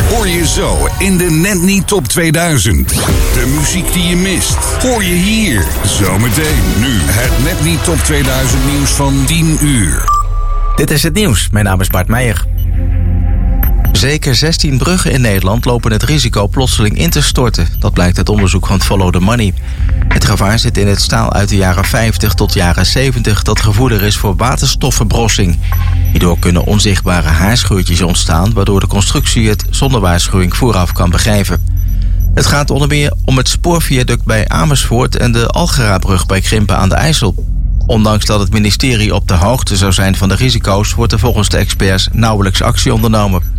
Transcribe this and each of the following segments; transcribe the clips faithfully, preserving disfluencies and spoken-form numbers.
hoor je zo in de Net Niet Top tweeduizend. De muziek die je mist, hoor je hier. Zometeen nu het Net Niet Top tweeduizend nieuws van tien uur. Dit is het nieuws. Mijn naam is Bart Meijer. Zeker zestien bruggen in Nederland lopen het risico plotseling in te storten. Dat blijkt uit onderzoek van Follow the Money. Het gevaar zit in het staal uit de jaren vijftig tot jaren zeventig... dat gevoelig is voor waterstofverbrossing. Hierdoor kunnen onzichtbare haarscheurtjes ontstaan... waardoor de constructie het zonder waarschuwing vooraf kan begrijpen. Het gaat onder meer om het spoorviaduct bij Amersfoort... en de Algerabrug bij Krimpen aan de IJssel. Ondanks dat het ministerie op de hoogte zou zijn van de risico's... wordt er volgens de experts nauwelijks actie ondernomen.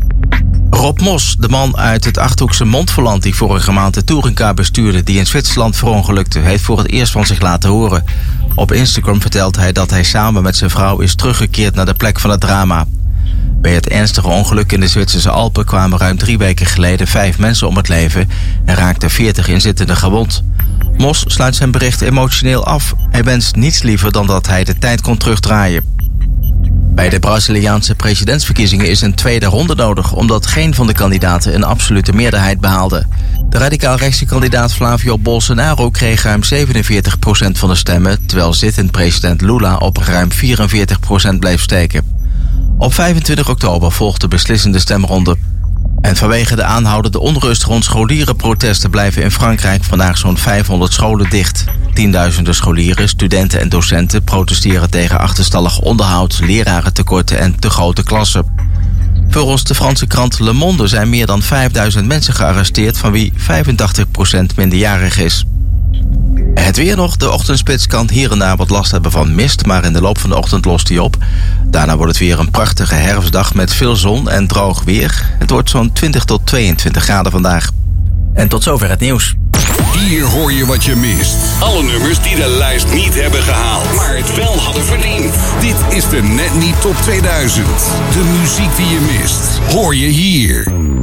Rob Mos, de man uit het Achterhoekse Montferland... die vorige maand de touringcar bestuurde die in Zwitserland verongelukte... heeft voor het eerst van zich laten horen. Op Instagram vertelt hij dat hij samen met zijn vrouw is teruggekeerd... naar de plek van het drama. Bij het ernstige ongeluk in de Zwitserse Alpen... kwamen ruim drie weken geleden vijf mensen om het leven... en raakten veertig inzittenden gewond. Mos sluit zijn bericht emotioneel af. Hij wenst niets liever dan dat hij de tijd kon terugdraaien. Bij de Braziliaanse presidentsverkiezingen is een tweede ronde nodig... omdat geen van de kandidaten een absolute meerderheid behaalde. De radicaal-rechtse kandidaat Flavio Bolsonaro kreeg ruim zevenenveertig procent van de stemmen... terwijl zittend president Lula op ruim vierenveertig procent bleef steken. Op vijfentwintig oktober volgt de beslissende stemronde. En vanwege de aanhoudende onrust rond scholierenprotesten... blijven in Frankrijk vandaag zo'n vijfhonderd scholen dicht. Tienduizenden scholieren, studenten en docenten protesteren tegen achterstallig onderhoud, lerarentekorten en te grote klassen. Volgens de Franse krant Le Monde zijn meer dan vijfduizend mensen gearresteerd, van wie vijfentachtig procent minderjarig is. Het weer nog. De ochtendspits kan hier en daar wat last hebben van mist, maar in de loop van de ochtend lost die op. Daarna wordt het weer een prachtige herfstdag met veel zon en droog weer. Het wordt zo'n twintig tot tweeëntwintig graden vandaag. En tot zover het nieuws. Hier hoor je wat je mist. Alle nummers die de lijst niet hebben gehaald, maar het wel hadden verdiend. Dit is de Net Niet Top tweeduizend. De muziek die je mist, hoor je hier.